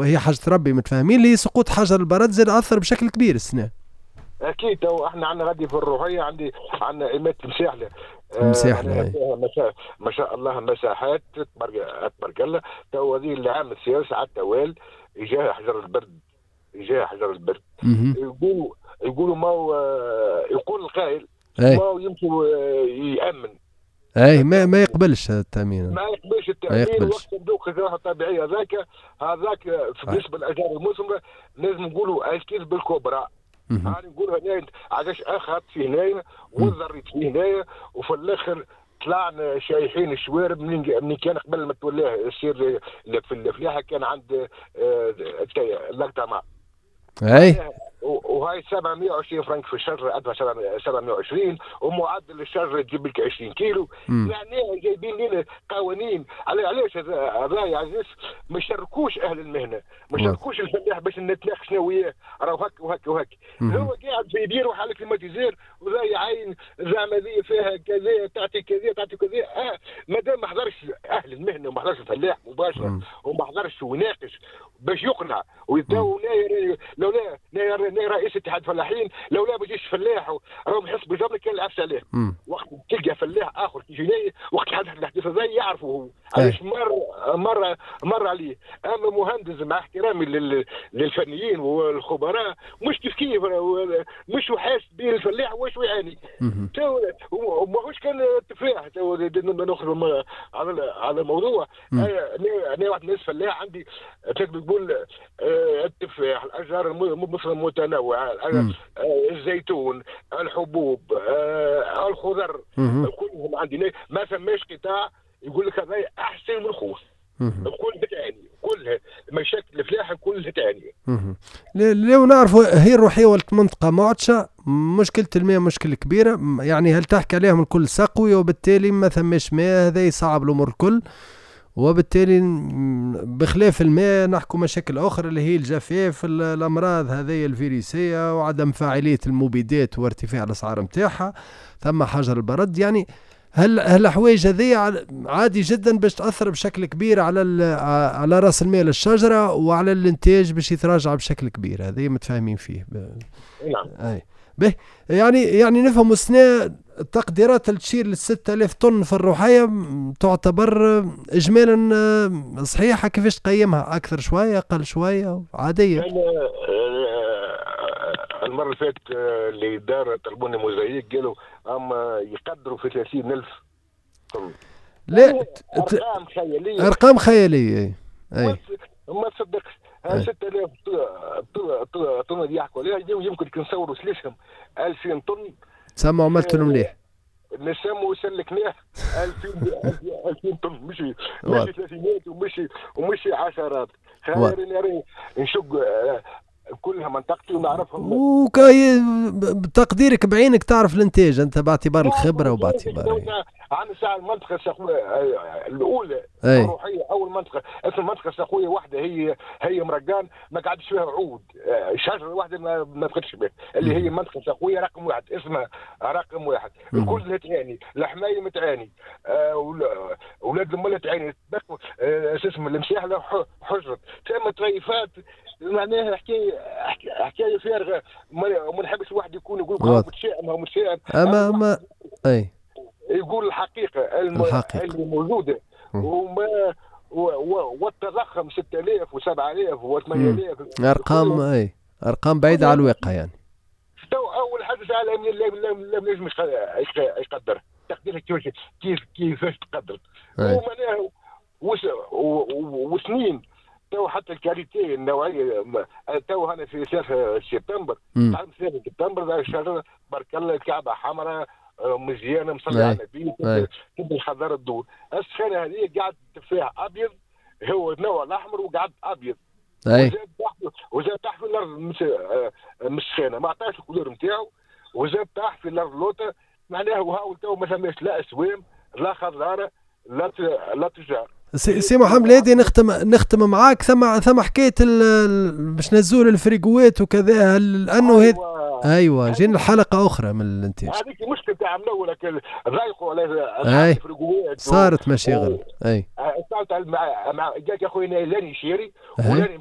وهي حاجة ربي متفاهمين لي. سقوط حجر البرد زاد أثر بشكل كبير السنة. اكيد. تو احنا عندنا غادي في الروحيه عندنا ايمات مساحله، مساحلة. ما شاء الله مساحات تبارك الله. تو هذه اللي عام السياسه على التوال جاء حجر البرد، يقولوا ما هو يقول القائل ما هو يمكن يامن. اي ما يقبلش التامين، ما يقبلش التامين. وقت صندوق الراحه الطبيعيه هذاك بالنسبه للاجار المثمره لازم نقولوا الكذب الكبرى. هاني نقولها هنا علاش اخذت في هنايا وضريت في هنايا، وفي الاخر طلعنا شايحين الشوارب. من كان قبل ما تولاه السير في الفلاحه كان عند اللقطه. اي وهاي 720 فرنك في الشجره، ادفع 720، ومعدل الشجره تجيب لك 20 كيلو. يعني جايبين لنا قوانين علاش هذا يا عزيز ما يشاركوش اهل المهنه، ما يشاركوش الفلاح باش نتناقش انا وياه. راه هك وهك وهك. هو قاعد في يدير حالك الماتيزير وذا يعين زعما ذي فيها كذا تعطي كذا. ما دام ما حضرش اهل المهنه وما حضرش الفلاح مباشره وما حضرش ويناقش باش يقنع ويتو لولا رئيس اتحاد الفلاحين لولا ما يجيش فلاح راهم يحس بالجبر كان العفش عليه. وقت تلقى فلاح اخر كيجي وقت الحديث هذا يعرفه هو علاش مر عليه. اما مهندس مع احترامي للفنيين والخبراء مش كيف مش حاسس به الفلاح واش يعاني. ماهوش كان تفاح. نخرج على الموضوع. انا واحد الناس فلاح عندي تقدر تقول التفاح، الاشجار المتنوعه، الزيتون، الحبوب، الخضر، كلهم عندي. ما فماش قطاع يقول لك هذا احسن من خوف. كلها تعاني، كلها مشاكل الفلاحه كلها تعاني. لو نعرفوا هي الروحيه والمنطقه معطشه، مشكله الماء مشكله كبيره. يعني هل تحكي عليهم الكل سقوي وبالتالي ما ثماش ماء، هذا يصعب الامور الكل. وبالتالي بخلاف الماء نحكوا مشاكل أخرى اللي هي الجفاف، الأمراض هذه الفيروسية، وعدم فاعلية المبيدات وارتفاع الأسعار متاعها، ثم حجر البرد. يعني هالحوايج هذه عادي جدا باش تأثر بشكل كبير على رأس المال الشجرة وعلى الانتاج باش يتراجع بشكل كبير. هذه متفاهمين فيه. نعم. أي به يعني نفهم السنة التقديرات اللي تشير ل 6000 طن في الروحية تعتبر إجمالا صحيحة. كيفاش تقيمها؟ أكثر شوية أقل شوية عادية؟ المرة اللي فاتت اللي دار طلبوني موزايك قالوا أما يقدروا في 30,000 طن. لا أرقام خيالية. أرقام خيالية. أي ما تصدقش 6000 طن يحكوا عليها. يمكن نصوروا سلسهم 2000 طن. سمعوا عملتوا مليح. نسموا سلكناه 2000 طن، مش 300 ومش عشرات. خير نشق كلها منطقتي ونعرفهم. بتقديرك بعينك تعرف الانتاج انت باعتبار الخبره وباعتبار عن ساعه المنطقه الاولى الروحيه. اول منطقه اسم المنطقه الساقويه واحده هي مرقان ما قعدش فيها عود، شجره واحده ما بقتش بها اللي هي المنطقه الساقويه رقم واحد، اسمها رقم واحد. الكل تعاني، الحمايه متعاني، اولاد الملا تعاني. اسم المساحه حجرت ثم طريفات. معناها حكايه فارغه. ما نحبش واحد يقول متشائم اما اي يقول الحقيقه اللي موجوده. وما والتضخم 6000 و7000 و8000 ارقام بعيده على الواقع. يعني اول حدث عالمي لم يجم يقدر تقديرها كيفاش تقدر. ومعناها وسنين تو حتى الكاليتي النوعيه. تو انا في شهر سبتمبر الشجره بارك الله الكعبه حمراء مزيانه مصلي على النبي تبدا الخضار الدور. السخانه هذه قاعد تفاح ابيض هو النوع الاحمر وقاعد ابيض. وزاد تحت في الارض مش سخانه ما عطاش الكولور نتاعو. وزاد تحت في الارض لوطه. معناها وهاو تو ما ثماش لا اسوام لا خضاره لا تجار. سي محمد ليدي نختم معاك. ثم حكايه باش نزول الفريقوات وكذا لانه ايوه جينا الحلقه اخرى من الانتاج. هذيك المشكله تاع من اول ضايقوا على الفريقوات صارت مشاغل. صارت مع قالك يا اخوي لاني شيري ولاني